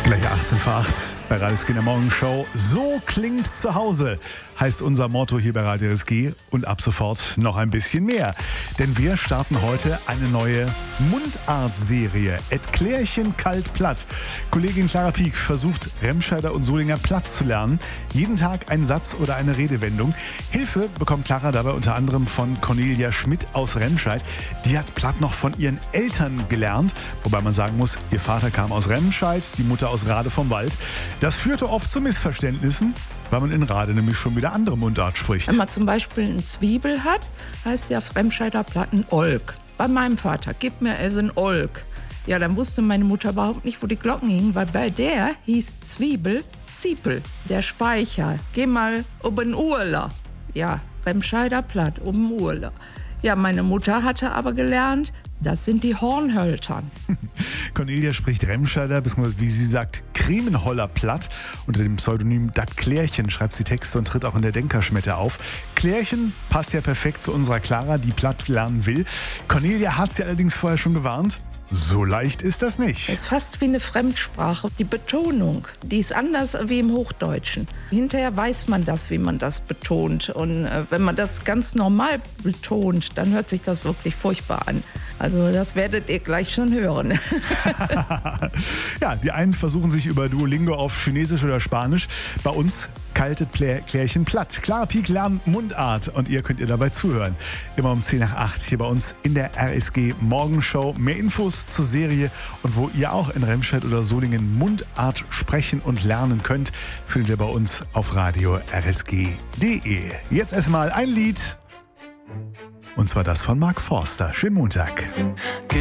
Gleich 18 vor 8 bei Radio RSG in der Morgenshow. So klingt zu Hause, heißt unser Motto hier bei Radio RSG. Und ab sofort noch ein bisschen mehr. Denn wir starten heute eine neue Mundart-Serie. Et Klärchen kalt platt. Kollegin Clara Pieck versucht, Remscheider und Solinger platt zu lernen. Jeden Tag ein Satz oder eine Redewendung. Hilfe bekommt Clara dabei unter anderem von Cornelia Schmidt aus Remscheid. Die hat platt noch von ihren Eltern gelernt. Wobei man sagen muss, ihr Vater kam aus Remscheid, die Mutter aus Rade vom Wald. Das führte oft zu Missverständnissen, weil man in Rade nämlich schon wieder andere Mundart spricht. Wenn man zum Beispiel eine Zwiebel hat, heißt ja Remscheider Platten Olk. Bei meinem Vater, gib mir also ein Olk. Ja, dann wusste meine Mutter überhaupt nicht, wo die Glocken hingen, weil bei der hieß Zwiebel Ziepel, der Speicher. Geh mal oben Urler. Ja, Remscheider Platt, oben Urler. Ja, meine Mutter hatte aber gelernt, das sind die Hornhöltern. Cornelia spricht Remscheider, beziehungsweise wie sie sagt, Kremenholler platt. Unter dem Pseudonym Dat Klärchen schreibt sie Texte und tritt auch in der Denkerschmette auf. Klärchen passt ja perfekt zu unserer Clara, die platt lernen will. Cornelia hat sie allerdings vorher schon gewarnt. So leicht ist das nicht. Es ist fast wie eine Fremdsprache. Die Betonung, die ist anders wie im Hochdeutschen. Hinterher weiß man das, wie man das betont. Und wenn man das ganz normal betont, dann hört sich das wirklich furchtbar an. Also das werdet ihr gleich schon hören. Ja, die einen versuchen sich über Duolingo auf Chinesisch oder Spanisch. Bei uns kaltet Klärchen platt. Clara Pieck lernt Mundart und ihr könnt ihr dabei zuhören. Immer um 10 nach 8 hier bei uns in der RSG Morgenshow. Mehr Infos zur Serie und wo ihr auch in Remscheid oder Solingen Mundart sprechen und lernen könnt, findet ihr bei uns auf radio rsg.de. Jetzt erstmal ein Lied. Und zwar das von Mark Forster. Schönen Montag.